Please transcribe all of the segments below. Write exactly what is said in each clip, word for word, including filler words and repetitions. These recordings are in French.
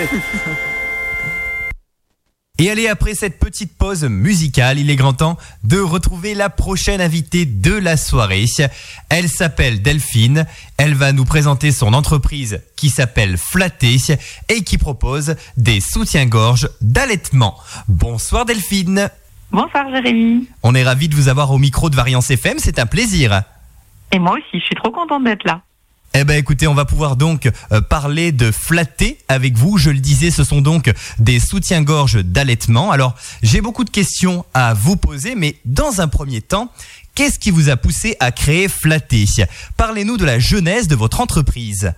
Et allez, après cette petite pause musicale, il est grand temps de retrouver la prochaine invitée de la soirée. Elle s'appelle Delphine. Elle va nous présenter son entreprise qui s'appelle Flatté et qui propose des soutiens-gorge d'allaitement. Bonsoir Delphine. Bonsoir Jérémy. On est ravis de vous avoir au micro de Variance F M, c'est un plaisir. Et moi aussi, je suis trop contente d'être là. Eh ben écoutez, on va pouvoir donc euh, parler de Flatté avec vous. Je le disais, ce sont donc des soutiens-gorge d'allaitement. Alors, j'ai beaucoup de questions à vous poser, mais dans un premier temps, qu'est-ce qui vous a poussé à créer Flatté ? Parlez-nous de la genèse de votre entreprise.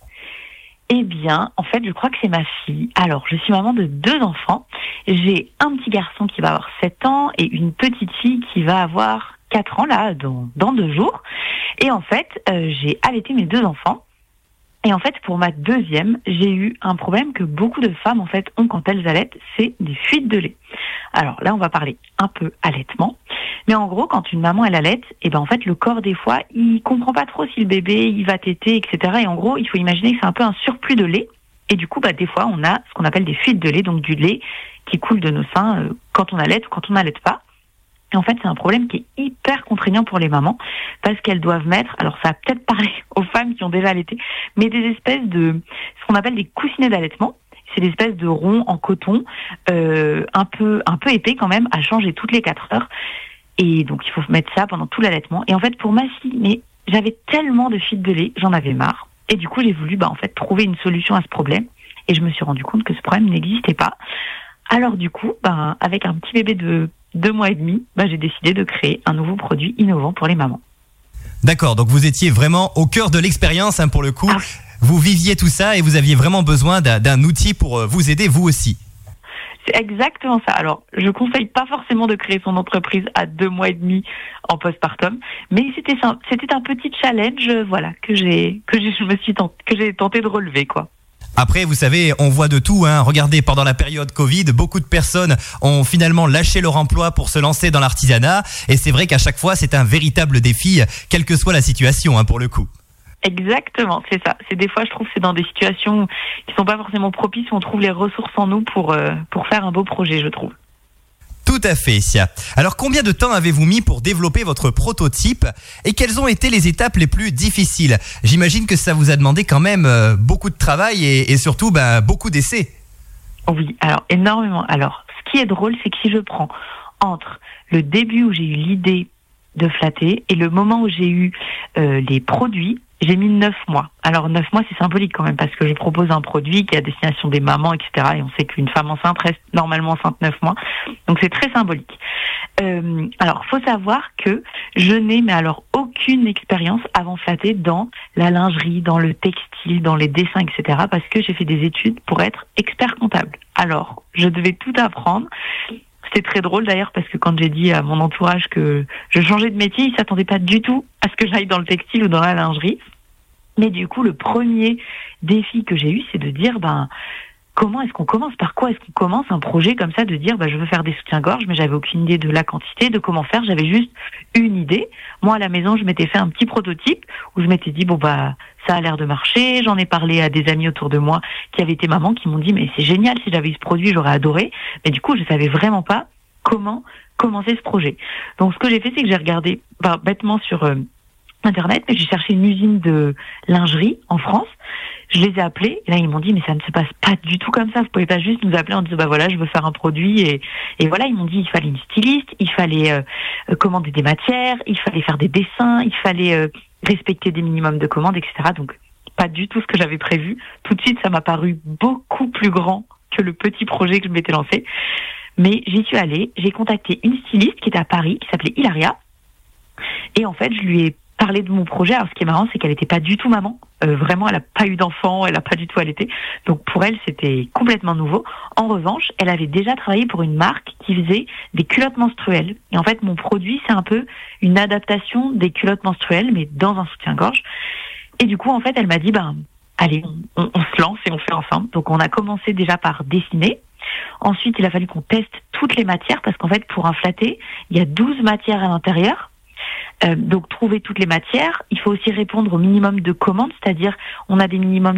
Eh bien, en fait, je crois que c'est ma fille. Alors, je suis maman de deux enfants. J'ai un petit garçon qui va avoir sept ans et une petite fille qui va avoir quatre ans, là, dans, dans deux jours. Et en fait, euh, j'ai allaité mes deux enfants. Et en fait, pour ma deuxième, j'ai eu un problème que beaucoup de femmes, en fait, ont quand elles allaitent, c'est des fuites de lait. Alors là, on va parler un peu allaitement. Mais en gros, quand une maman, elle allaite, et ben en fait, le corps, des fois, il comprend pas trop si le bébé, il va téter, et cetera. Et en gros, il faut imaginer que c'est un peu un surplus de lait. Et du coup, bah, des fois, on a ce qu'on appelle des fuites de lait, donc du lait qui coule de nos seins euh, quand on allaite ou quand on n'allaite pas. Et en fait, c'est un problème qui est hyper contraignant pour les mamans parce qu'elles doivent mettre, alors ça va peut-être parler aux femmes qui ont déjà allaité, mais des espèces de, ce qu'on appelle des coussinets d'allaitement. C'est des espèces de ronds en coton, euh, un peu, un peu épais quand même, à changer toutes les quatre heures. Et donc, il faut mettre ça pendant tout l'allaitement. Et en fait, pour ma fille, mais j'avais tellement de fuites de lait, j'en avais marre. Et du coup, j'ai voulu, bah, en fait, trouver une solution à ce problème. Et je me suis rendu compte que ce problème n'existait pas. Alors du coup, bah, avec un petit bébé de deux mois et demi, bah, j'ai décidé de créer un nouveau produit innovant pour les mamans. D'accord, donc vous étiez vraiment au cœur de l'expérience, hein, pour le coup. Ah. Vous viviez tout ça et vous aviez vraiment besoin d'un, d'un outil pour vous aider, vous aussi. C'est exactement ça. Alors, je conseille pas forcément de créer son entreprise à deux mois et demi en postpartum, mais c'était c'était un petit challenge, voilà, que j'ai que j'ai je me suis tent, que j'ai tenté de relever, quoi. Après, vous savez, on voit de tout, hein. Regardez, pendant la période Covid, beaucoup de personnes ont finalement lâché leur emploi pour se lancer dans l'artisanat. Et c'est vrai qu'à chaque fois, c'est un véritable défi, quelle que soit la situation, hein, pour le coup. Exactement, c'est ça. C'est des fois, je trouve, c'est dans des situations qui sont pas forcément propices où on trouve les ressources en nous pour euh, pour faire un beau projet, je trouve. Tout à fait. Alors, combien de temps avez-vous mis pour développer votre prototype et quelles ont été les étapes les plus difficiles ? J'imagine que ça vous a demandé quand même euh, beaucoup de travail et, et surtout ben, beaucoup d'essais. Oui, alors énormément. Alors, ce qui est drôle, c'est que si je prends entre le début où j'ai eu l'idée de Flatté et le moment où j'ai eu euh, les produits, j'ai mis neuf mois. Alors neuf mois, c'est symbolique quand même parce que je propose un produit qui est à destination des mamans, et cetera. Et on sait qu'une femme enceinte reste normalement enceinte neuf mois. Donc c'est très symbolique. Euh, alors, faut savoir que je n'ai mais alors aucune expérience avant Flatté dans la lingerie, dans le textile, dans les dessins, et cetera. Parce que j'ai fait des études pour être expert comptable. Alors, je devais tout apprendre. C'était très drôle d'ailleurs parce que quand j'ai dit à mon entourage que je changeais de métier, ils ne s'attendaient pas du tout à ce que j'aille dans le textile ou dans la lingerie. Mais du coup, le premier défi que j'ai eu, c'est de dire, ben, comment est-ce qu'on commence ? Par quoi est-ce qu'on commence un projet comme ça, de dire, ben, je veux faire des soutiens-gorge, mais j'avais aucune idée de la quantité, de comment faire. J'avais juste une idée. Moi, à la maison, je m'étais fait un petit prototype où je m'étais dit, bon, bah, ça a l'air de marcher. J'en ai parlé à des amis autour de moi qui avaient été mamans, qui m'ont dit, mais c'est génial, si j'avais eu ce produit, j'aurais adoré. Mais du coup, je savais vraiment pas comment commencer ce projet. Donc, ce que j'ai fait, c'est que j'ai regardé, ben, bêtement sur euh, Internet, mais j'ai cherché une usine de lingerie en France. Je les ai appelés, et là ils m'ont dit mais ça ne se passe pas du tout comme ça, vous pouvez pas juste nous appeler en disant bah voilà je veux faire un produit et, et voilà, ils m'ont dit il fallait une styliste, il fallait euh, commander des matières, il fallait faire des dessins, il fallait euh, respecter des minimums de commandes, et cetera. Donc pas du tout ce que j'avais prévu. Tout de suite ça m'a paru beaucoup plus grand que le petit projet que je m'étais lancé. Mais j'y suis allée, j'ai contacté une styliste qui était à Paris, qui s'appelait Hilaria, et en fait je lui ai parler de mon projet. Alors ce qui est marrant, c'est qu'elle n'était pas du tout maman. Euh, vraiment, elle n'a pas eu d'enfant, elle n'a pas du tout allaité. Donc pour elle, c'était complètement nouveau. En revanche, elle avait déjà travaillé pour une marque qui faisait des culottes menstruelles. Et en fait, mon produit, c'est un peu une adaptation des culottes menstruelles, mais dans un soutien-gorge. Et du coup, en fait, elle m'a dit, ben, allez, on, on, on se lance et on fait ensemble. Donc on a commencé déjà par dessiner. Ensuite, il a fallu qu'on teste toutes les matières, parce qu'en fait, pour un Flatté, il y a douze matières à l'intérieur. Euh, donc trouver toutes les matières. Il faut aussi répondre au minimum de commandes, c'est-à-dire on a des minimums